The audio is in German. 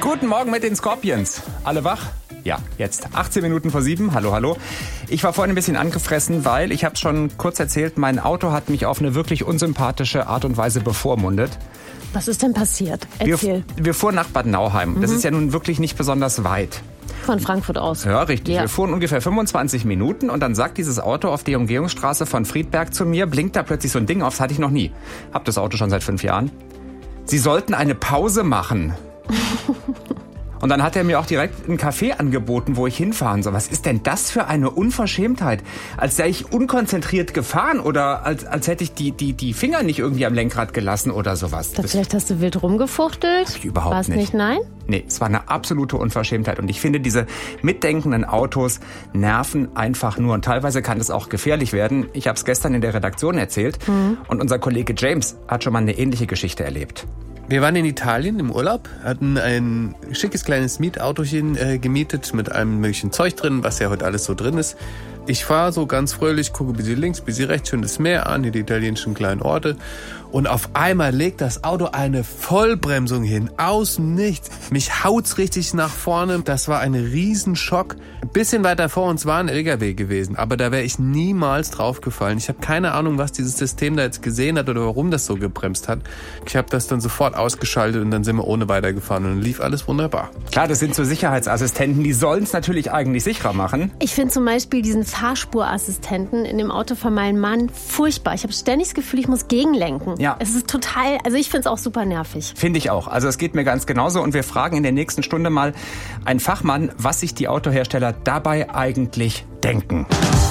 Guten Morgen mit den Scorpions. Alle wach? Ja, jetzt 18 Minuten vor 7. Hallo, hallo. Ich war vorhin ein bisschen angefressen, weil, ich habe es schon kurz erzählt, mein Auto hat mich auf eine wirklich unsympathische Art und Weise bevormundet. Was ist denn passiert? Erzähl. Wir fuhren nach Bad Nauheim. Das ist ja nun wirklich nicht besonders weit. Von Frankfurt aus. Ja, richtig. Ja. Wir fuhren ungefähr 25 Minuten und dann sagt dieses Auto auf der Umgehungsstraße von Friedberg zu mir, blinkt da plötzlich so ein Ding auf, das hatte ich noch nie. Hab das Auto schon seit 5 Jahren. Sie sollten eine Pause machen. Und dann hat er mir auch direkt einen Café angeboten, wo ich hinfahren soll. Was ist denn das für eine Unverschämtheit? Als wäre ich unkonzentriert gefahren oder als hätte ich die Finger nicht irgendwie am Lenkrad gelassen oder sowas. Vielleicht hast du wild rumgefuchtelt? Überhaupt War's nicht. Nein? Nee, es war eine absolute Unverschämtheit. Und ich finde, diese mitdenkenden Autos nerven einfach nur. Und teilweise kann es auch gefährlich werden. Ich habe es gestern in der Redaktion erzählt. Und unser Kollege James hat schon mal eine ähnliche Geschichte erlebt. Wir waren in Italien im Urlaub, hatten ein schickes kleines Mietautochen gemietet mit allem möglichen Zeug drin, was ja heute alles so drin ist. Ich fahre so ganz fröhlich, gucke bis links, bis rechts, schön das Meer an, die italienischen kleinen Orte. Und auf einmal legt das Auto eine Vollbremsung hin, aus dem Nichts. Mich haut's richtig nach vorne. Das war ein Riesenschock. Ein bisschen weiter vor uns war ein LKW gewesen, aber da wäre ich niemals draufgefallen. Ich habe keine Ahnung, was dieses System da jetzt gesehen hat oder warum das so gebremst hat. Ich habe das dann sofort ausgeschaltet und dann sind wir ohne weitergefahren und dann lief alles wunderbar. Klar, das sind so Sicherheitsassistenten, die sollen es natürlich eigentlich sicherer machen. Ich finde zum Beispiel diesen Fahrspurassistenten in dem Auto von meinem Mann furchtbar. Ich habe ständig das Gefühl, ich muss gegenlenken. Ja. Es ist total, also ich finde es auch super nervig. Finde ich auch. Also es geht mir ganz genauso. Und wir fragen in der nächsten Stunde mal einen Fachmann, was sich die Autohersteller dabei eigentlich denken.